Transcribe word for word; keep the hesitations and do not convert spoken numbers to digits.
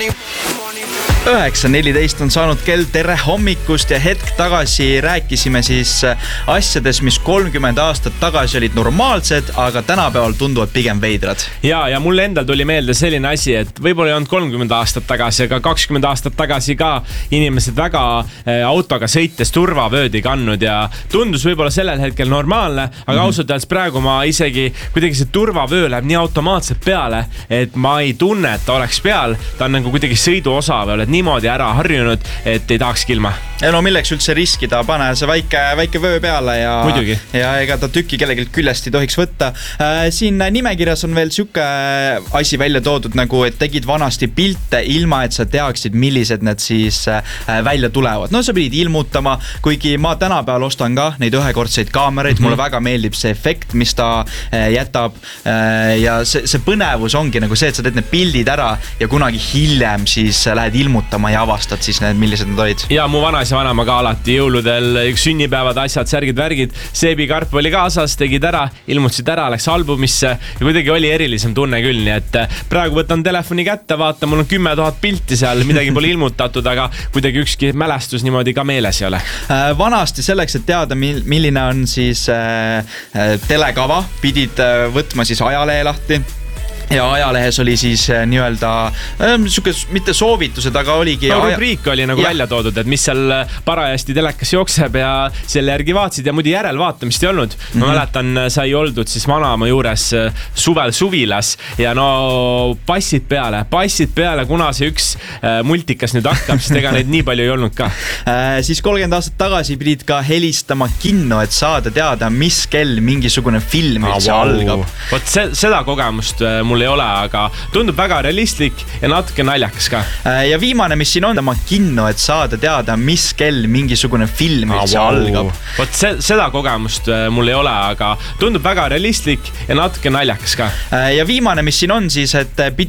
üheksa neliteist on saanud kell, tere hommikust ja hetk tagasi rääkisime siis asjades, mis kolmkümmend aastat tagasi olid normaalsed, aga tänapäeval tunduvad pigem veidrad. Ja, ja mulle endal tuli meelde selline asi, et võib-olla ei olnud kolmkümmend aastat tagasi, aga kakskümmend aastat tagasi ka inimesed väga autoga sõites turvavöödi kannud ja tundus võib-olla sellel hetkel normaalne, aga mm-hmm. ausalt öeldes praegu ma isegi kuidagi see turvavöö läheb nii automaatselt peale, et ma ei tunne, et ta oleks peal, ta on nagu kuidagi sõiduosa või oled niimoodi ära harjunud, et ei tahakski ilma. Ja no milleks üldse riskida, pane see väike, väike vöö peale ja, ja ega ta tükki kellelgi küljest ei tohiks võtta. Siin nimekirjas on veel siuke asi välja toodud, nagu et tegid vanasti pilte ilma, et sa teaksid, millised need siis välja tulevad. No sa pidid ilmutama, kuigi ma tänapäeval ostan ka neid ühekordseid kaameraid, mm-hmm. mulle väga meeldib see efekt, mis ta jätab ja see, see põnevus ongi nagu see, et sa teed need pildid ära ja kunagi hiljem siis lähed ilmutama ja avastad siis need, millised need olid. Ja mu vanas ja vanama ka alati jõuludel sünnipäevad, asjad, särgid, värgid. Seebikarp oli kaasas, tegid ära, ilmutasid ära, läks albumisse ja kuidagi oli erilisem tunne küll. Nii et praegu võtan telefoni kätte, vaata, mul on kümme tuhat pilti seal, midagi pole ilmutatud, aga kuidagi ükski mälestus niimoodi ka meeles ei ole. Vanasti selleks, et teada, milline on siis telekava, pidid võtma siis ajalehe lahti. Ja ajalehes oli siis nii-öelda ähm, mitte soovitused, aga oligi no, rubriik oli nagu ja. Välja toodud, et mis seal parajasti telekas jookseb ja selle järgi vaatsid ja muidu järelvaatamist ei olnud. Ma mm-hmm. mäletan, sai oldud siis vanaema juures suvel suvilas ja no passid peale, passid peale, kuna see üks äh, multikas nüüd hakkab, sest ega neid nii palju ei olnud ka. Äh, siis kolmkümmend aastat tagasi pidid ka helistama kinno, et saada teada, mis kell mingisugune film üldse ah, wow. algab. Vot se- seda kogemust äh, mul ei ole, aga tundub väga realistlik ja natuke naljakas ka. Ja viimane, mis siin on, ma kinno, et saada teada, mis kell mingisugune film üldse ah, wow. algab. Vot se- seda kogemust mul ei ole, aga tundub väga realistlik ja natuke naljakas ka. Ja viimane, mis siin on siis, et pidi